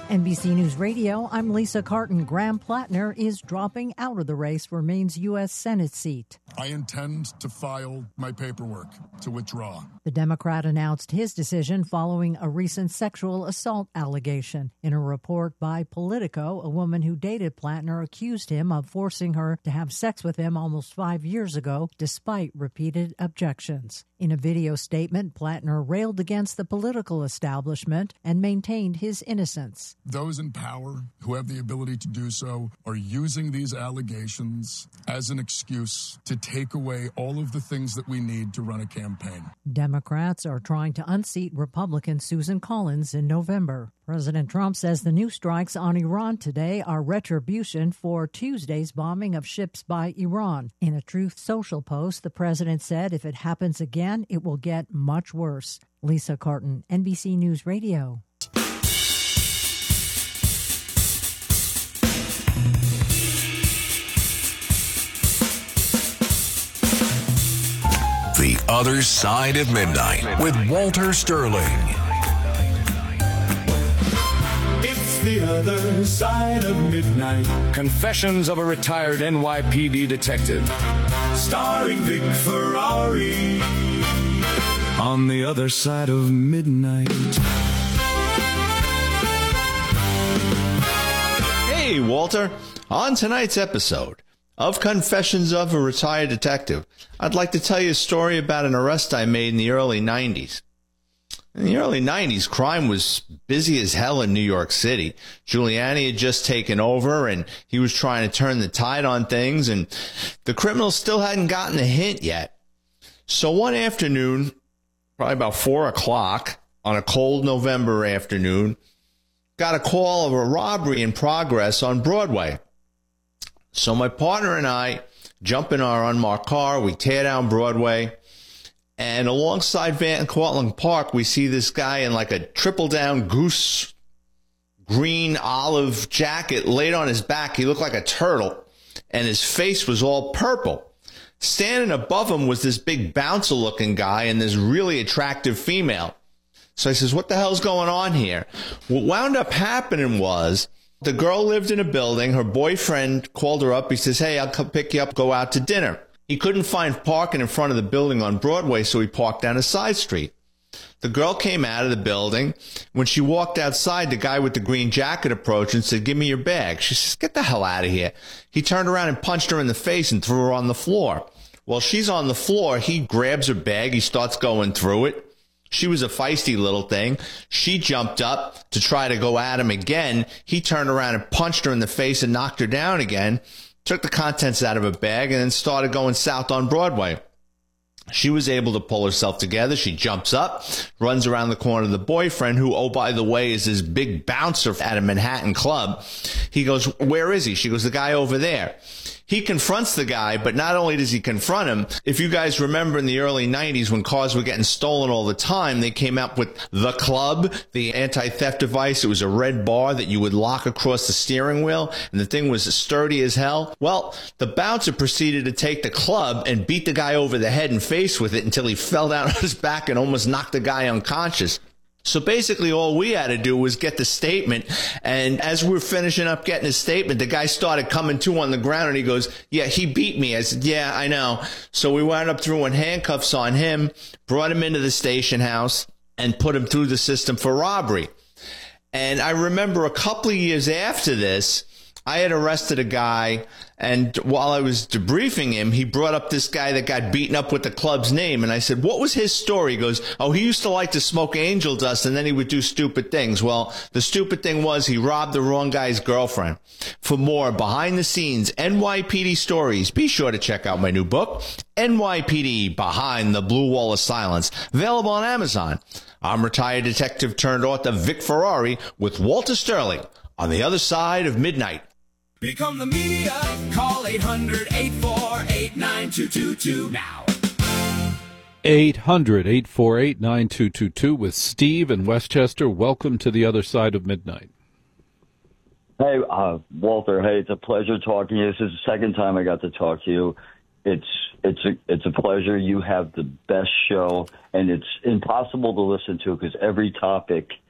NBC News Radio, I'm Lisa Carton. Graham Plattner is dropping out of the race for Maine's U.S. Senate seat. I intend to file my paperwork to withdraw. The Democrat announced his decision following a recent sexual assault allegation. In a report by Politico, a woman who dated Plattner accused him of forcing her to have sex with him almost 5 years ago, despite repeated objections. In a video statement, Plattner railed against the political establishment and maintained his innocence. Those in power who have the ability to do so are using these allegations as an excuse to take away all of the things that we need to run a campaign. Democrats are trying to unseat Republican Susan Collins in November. President Trump says the new strikes on Iran today are retribution for Tuesday's bombing of ships by Iran. In a Truth Social post, the president said if it happens again, it will get much worse. Lisa Carton, NBC News Radio. The Other Side of Midnight with Walter Sterling. It's the other side of midnight. Confessions of a retired NYPD detective. Starring Vic Ferrari. On the other side of midnight. Hey, Walter. On tonight's episode of Confessions of a Retired Detective, I'd like to tell you a story about an arrest I made in the early 90s. In the early 90s, crime was busy as hell in New York City. Giuliani had just taken over, and he was trying to turn the tide on things, and the criminals still hadn't gotten the hint yet. So one afternoon, probably about 4 o'clock, on a cold November afternoon, got a call of a robbery in progress on Broadway. So my partner and I jump in our unmarked car, we tear down Broadway, and alongside Van Cortlandt Park, we see this guy in like a triple-down goose green olive jacket laid on his back. He looked like a turtle, and his face was all purple. Standing above him was this big bouncer-looking guy and this really attractive female. So I says, what the hell's going on here? What wound up happening was the girl lived in a building. Her boyfriend called her up. He says, hey, I'll come pick you up, go out to dinner. He couldn't find parking in front of the building on Broadway, so he parked down a side street. The girl came out of the building. When she walked outside, the guy with the green jacket approached and said, give me your bag. She says, get the hell out of here. He turned around and punched her in the face and threw her on the floor. While she's on the floor, he grabs her bag. He starts going through it. She was a feisty little thing. She jumped up to try to go at him again. He turned around and punched her in the face and knocked her down again, took the contents out of her bag, and then started going south on Broadway. She was able to pull herself together. She jumps up, runs around the corner to the boyfriend, who, oh, by the way, is this big bouncer at a Manhattan club. He goes, where is he? She goes, the guy over there. He confronts the guy, but not only does he confront him, if you guys remember in the early 90s when cars were getting stolen all the time, they came up with the Club, the anti-theft device. It was a red bar that you would lock across the steering wheel, and the thing was sturdy as hell. Well, the bouncer proceeded to take the club and beat the guy over the head and face with it until he fell down on his back and almost knocked the guy unconscious. So basically all we had to do was get the statement, and as we were finishing up getting his statement, the guy started coming to on the ground, and he goes, yeah, he beat me. I said, yeah, I know. So we wound up throwing handcuffs on him, brought him into the station house, and put him through the system for robbery. And I remember a couple of years after this, I had arrested a guy, and while I was debriefing him, he brought up this guy that got beaten up with the club's name. And I said, what was his story? He goes, oh, he used to like to smoke angel dust, and then he would do stupid things. Well, the stupid thing was he robbed the wrong guy's girlfriend. For more behind-the-scenes NYPD stories, be sure to check out my new book, NYPD Behind the Blue Wall of Silence, available on Amazon. I'm retired detective turned author Vic Ferrari with Walter Sterling on the other side of midnight. Become the media. Call 800-848-9222 now. 800-848-9222 with Steve in Westchester. Welcome to the other side of midnight. Hey, Walter. Hey, it's a pleasure talking to you. This is the second time I got to talk to you. It's a pleasure. You have the best show, and it's impossible to listen to because every topic